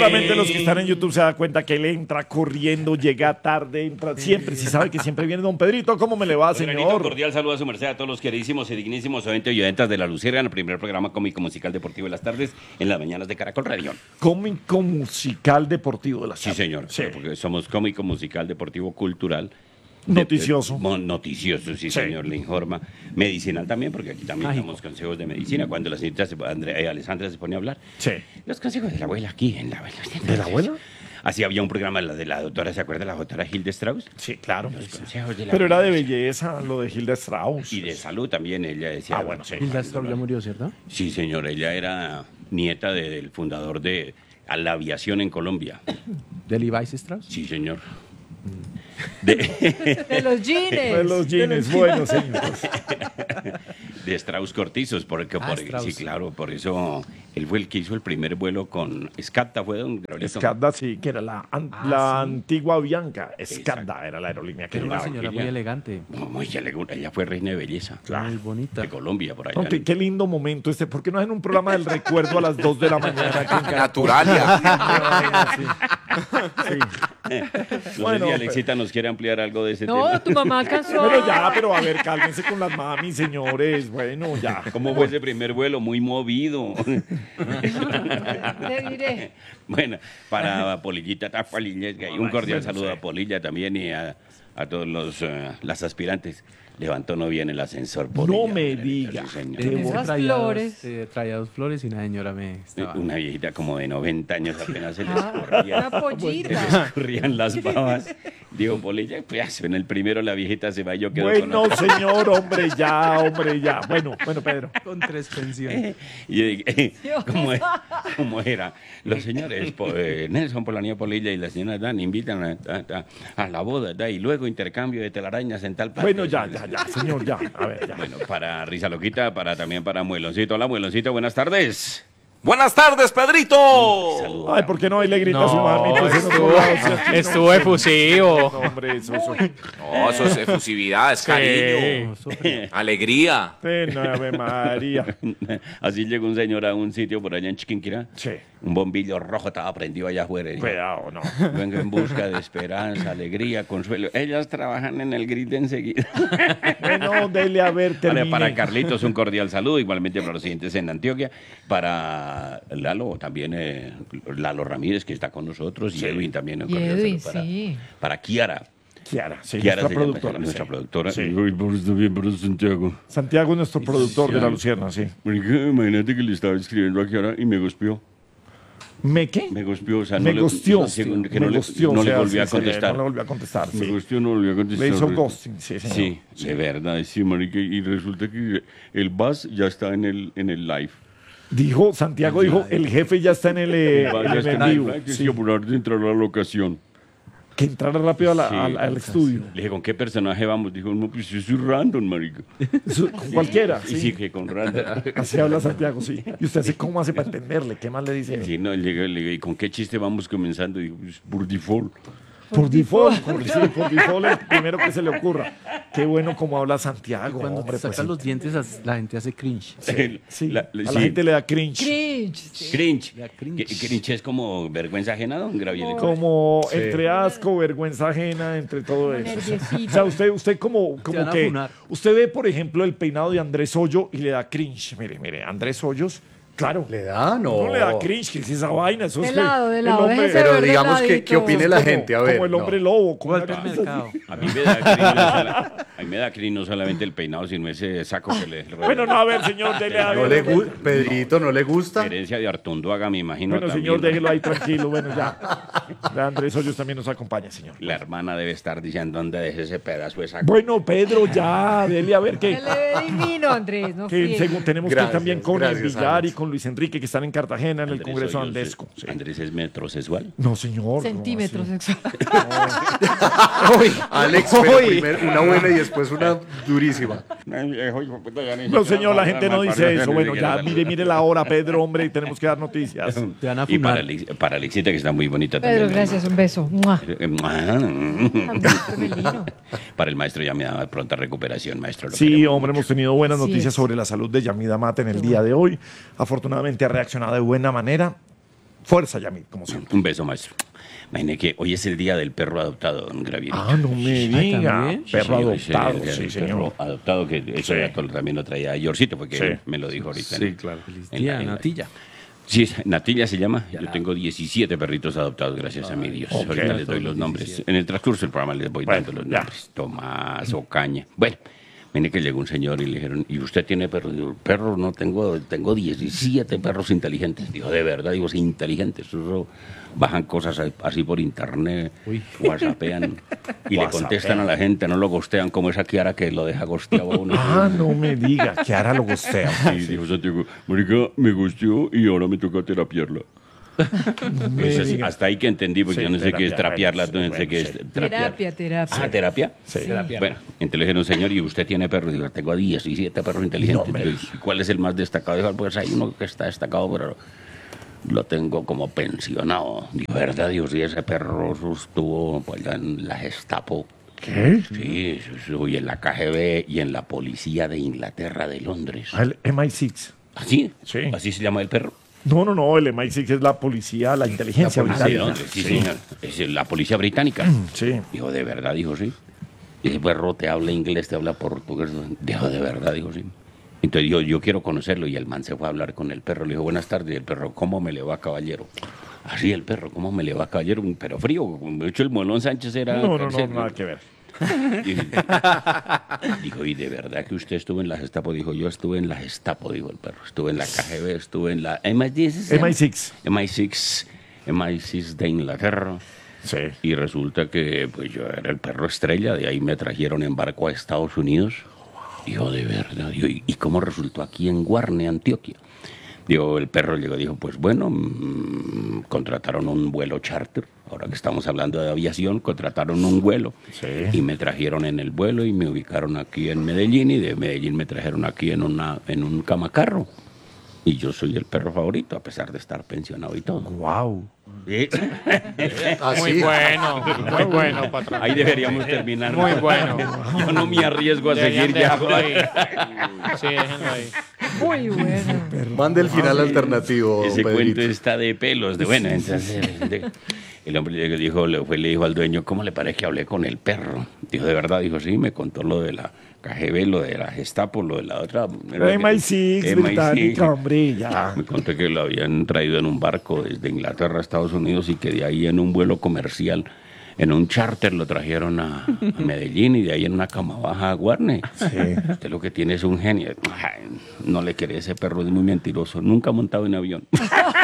Seguramente los que están en YouTube se dan cuenta que él entra corriendo, llega tarde, entra siempre. Si sabe que siempre viene don Pedrito, ¿cómo me le va, Pedrito, señor? cordial saludo a su merced, a todos los queridísimos y dignísimos oyentes y oyentas de La Luciérnaga, el primer programa cómico musical deportivo de las tardes, en las mañanas de Caracol Radio. Cómico musical deportivo de la Sí, tarde. señor, Sí. porque somos cómico musical deportivo cultural. Noticioso. Noticioso, sí, señor, le informa. Medicinal también, porque aquí también damos consejos de medicina. Cuando la señorita Alessandra se pone a hablar. Sí. Los consejos de la abuela aquí en la ¿De la abuela? Así había un programa de la doctora, ¿se acuerda? La doctora Hilde Strauss. Sí, claro. Los consejos de la Pero era de abuela. belleza lo de Hilda Strauss. Y de salud también, ella decía. Ah, bueno, sí. Hilda Strauss ya murió, ¿cierto? Sí, señor, ella era nieta del fundador de la aviación en Colombia. ¿De Levi Strauss? Sí, señor. De los jeans. De los jeans, bueno, señores. De Strauss Cortizos, porque Strauss. sí, claro, por eso él fue el que hizo el primer vuelo con Scatta, fue don Gabrielito. Skadda, sí, que era la sí. antigua Bianca. Skadda Exacto. era la aerolínea que Era una llevaba. señora muy elegante, Muy elegante, ella fue reina de belleza. muy bonita. De Colombia, por allá. No, qué lindo momento este. ¿Por qué no hacen un programa del recuerdo a las 2 de la mañana aquí en Caracol? Naturalia. Sí. No Bueno, sé si Alexita nos quiere ampliar algo de ese No, tema. tu mamá alcanzó. Pero ya, pero a ver, cálmense con las mami, señores. Bueno, ya. ¿Cómo fue ese primer vuelo? Muy movido. Te diré. Bueno, para Polillita Tafualilla, un cordial bueno, saludo sí. a Polilla también y a todos las aspirantes. Levantó no bien el ascensor. Polilla. No me diga. Sí, señor. Esas Traía flores. traía 2 flores y una señora me estaba... Una viejita como de 90 años apenas se le Una escurrían, se pollita. le escurrían las babas. Digo, Polilla, pues en el primero la viejita se va y yo quedo Bueno, con señor, hombre, ya, hombre, ya. Bueno, Pedro. Con 3 pensiones. Y ¿cómo era? Los señores Nelson Polanía Polilla y la señora Dan invitan a la boda, y luego intercambio de telarañas en tal parte. Bueno, ya, señor, ya. A ver, ya. Bueno, para Risa Loquita, también para Mueloncito. Hola, Mueloncito, buenas tardes. Buenas tardes, Pedrito. Saludos. Ay, ¿por qué no? Ahí le grita a su mami. Pues, en otro estuvo- lado, si aquí no- estuvo efusivo. No, hombre, eso. No, eso es efusividad, es cariño, alegría. Pena, Ave María. Así llegó un señor a un sitio por allá en Chiquinquirá. Sí. Un bombillo rojo estaba prendido allá afuera. Y Cuidado, no. vengo en busca de esperanza, alegría, consuelo. Ellas trabajan en el grid enseguida. Bueno, dele a ver, Vale, termine. para Carlitos un cordial saludo, igualmente para los siguientes en Antioquia, para Lalo también, Lalo Ramírez que está con nosotros, y Edwin también un Y cordial Edwin, saludo sí. para Kiara. Kiara, sí, Kiara nuestra se llama, productora. nuestra sí. productora. Sí. Ay, por eso bien, por eso Santiago. Santiago es nuestro productor de La Lucierna, sí. Marica, imagínate que le estaba escribiendo a Kiara y me gospió. ¿Me qué? Me gospió, o sea, Me no gosteó. le, que Me no le, gosteó, no o le sea, volví a sí, sí, contestar. No le volvió a contestar, Me sí. gosteó, no le volví a contestar. Le hizo ghosting, sí, señor. Sí, de verdad, sí, marica, y resulta que el bus ya está en el live. Dijo, Santiago dijo, el jefe ya está en el, El bus ya está en en el vivo. live, que Sí. sí, apurar de entrar a la locación. Que entrara rápido a Sí, al estudio. Le dije, ¿con qué personaje vamos? Dijo, no, pues yo soy random, marica. Con cualquiera, Y sí. sí, que con random. Así habla Santiago, sí. Y usted hace cómo hace para entenderle, ¿qué más le dice? Sí, no, le dije, ¿y con qué chiste vamos comenzando? Digo, pues, por default. Por default, por default, el primero que se le ocurra. Qué bueno como habla Santiago, Cuando hombre. te sacan Pues, los dientes, la gente hace cringe. sí, La- a la sí. gente le da cringe. Cringe. Sí. Cringe. Ya, cringe. Cringe es como vergüenza ajena, don Gabriel. Como entre asco, vergüenza ajena, entre todo eso. Nerviosito. O sea, usted como van a que... funar. Usted ve, por ejemplo, el peinado de Andrés Hoyo y le da cringe. Mire, Andrés Hoyos, claro. ¿Le da? No. No le da cringe, que es esa vaina. Eso es De lado, que de el lado, hombre- déjese Pero ver de digamos que ladito. opine la gente, a ver. Como el hombre no. lobo. Como Golpe una al cosa mercado. así. A mí me da cringe, a mí me da cringe no solamente el peinado, sino ese saco que le Bueno, no, a ver, señor, dele a No ver. le Pedrito, ¿no le gusta? herencia de Artunduaga, me imagino. Bueno, también, señor, ¿no? déjelo ahí tranquilo. Bueno, ya. Ya Andrés Hoyos también nos acompaña, señor. La hermana debe estar diciendo dónde deje ese pedazo de saco. Bueno, Pedro, ya, dele a ver qué. Se le ve divino, Andrés. No Que friegue. según tenemos que Gracias, ir también con el gracias, Villar Alex. y con Luis Enrique, que están en Cartagena, en el Andrés Congreso Hoyos, Andesco. sí. Andrés es metrosexual. No, señor. Centímetros ¿cómo así? sexual. Alex, pero primero una buena y después una durísima. No, señor, la gente no dice eso. Bueno, ya, mire la hora, Pedro, hombre, y tenemos que dar noticias. Te van a Y funar. para Alexita, que está muy bonita Pedro, también. gracias, un beso. ¡Mua! Para el maestro ya me da pronta recuperación, maestro. lo Sí, queremos hombre, mucho. hemos tenido buenas Así noticias es. sobre la salud de Yamida Mata en el día de hoy. Afortunadamente ha reaccionado de buena manera. Fuerza, Yamil, como siempre. Un beso, maestro. Imagine que hoy es el día del perro adoptado, don Gravierito. Ah, no me diga. ¿también? Perro Sí, hoy es el adoptado, día sí, del señor. perro adoptado, que ese Sí. dato también lo traía Yorcito, porque Sí. me lo dijo ahorita. Sí, claro. En la- en la- Natilla. Sí, Natilla se llama. Yo tengo 17 perritos adoptados, gracias a mi Dios. ok. Ahorita les doy los nombres. En el transcurso del programa les voy Bueno, dando los ya. nombres. Tomás, Ocaña. Bueno, mire que llegó un señor y le dijeron, ¿y usted tiene perros? Digo, perros no tengo 17 perros inteligentes. Dijo, de verdad, digo, sí, inteligentes. Eso bajan cosas así por internet, whatsappean y le contestan a la gente, no lo gostean como esa Kiara que lo deja gosteado a uno. Ah, no me diga, que ahora lo gustea. Y dijo Santiago, marica, me gusteó y ahora me toca terapiarla. Pues así, hasta ahí que entendí, porque Sí, yo no sé qué es terapia, trapearla, bueno, no sé qué es sí. trapear. Terapia. Ah, ¿terapia? Sí. Bueno, entonces le dijeron, señor, ¿y usted tiene perros? Digo, tengo 17 perros inteligentes. No me Entonces, ¿y cuál es el más destacado? Dijo, pues hay uno que está destacado, pero lo tengo como pensionado. Dijo, ¿verdad? Dios, y ese perro estuvo pues, en la Gestapo. ¿Qué? Sí, y en la KGB y en la policía de Inglaterra, de Londres. Ah, el MI6. ¿Así? Sí. ¿Así se llama el perro? No, el MI6 es la policía, la inteligencia Ah, ¿de británica. dónde? Sí, señor. Es la policía británica. Sí. Dijo, ¿de verdad? Dijo, sí. Y ese perro te habla inglés, te habla portugués. Dijo, ¿de verdad? Dijo, sí. Entonces yo quiero conocerlo y el man se fue a hablar con el perro. Le dijo, buenas tardes. Y el perro, ¿cómo me le va, caballero? Así el perro, ¿cómo me le va, caballero? Pero frío. De hecho, el Molón Sánchez era... No, nada que ver. Dijo, ¿y de verdad que usted estuvo en la Gestapo? Dijo, yo estuve en la Gestapo, dijo el perro. Estuve en la KGB, estuve en la MI6. MI6 de Inglaterra. Sí. Y resulta que pues yo era el perro estrella, de ahí me trajeron en barco a Estados Unidos. Dijo, de verdad. Digo, ¿y cómo resultó aquí en Guarne, Antioquia? Digo, el perro llegó y dijo, pues bueno, contrataron un vuelo charter. Ahora que estamos hablando de aviación, contrataron un vuelo. Sí. Y me trajeron en el vuelo y me ubicaron aquí en Medellín. Y de Medellín me trajeron aquí en un camacarro. Y yo soy el perro favorito, a pesar de estar pensionado y todo. Wow. Así. muy bueno, patrón. Ahí deberíamos terminar. Muy bueno. Yo no me arriesgo a seguir ya. Sí, déjenlo ahí. Muy bueno. Mande el final alternativo, Ese don cuento Pedrito. está de pelos. Bueno, entonces el hombre le dijo al dueño, ¿cómo le parece que hablé con el perro? Dijo, ¿de verdad? Dijo, sí, me contó lo de la KGB, lo de la Gestapo, lo de la otra. MI6 británica, hombre, ya. Me conté que lo habían traído en un barco desde Inglaterra a Estados Unidos y que de ahí en un vuelo comercial, en un charter, lo trajeron a Medellín y de ahí en una cama baja a Guarne. Usted lo que tiene es un genio. Ay, no le querés, ese perro es muy mentiroso. Nunca ha montado en avión.